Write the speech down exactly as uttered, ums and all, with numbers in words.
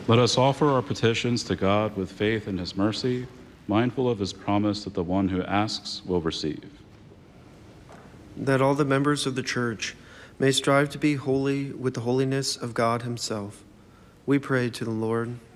Let us offer our petitions to God with faith in his mercy, mindful of his promise that the one who asks will receive. That all the members of the Church may strive to be holy with the holiness of God himself. We pray to the Lord.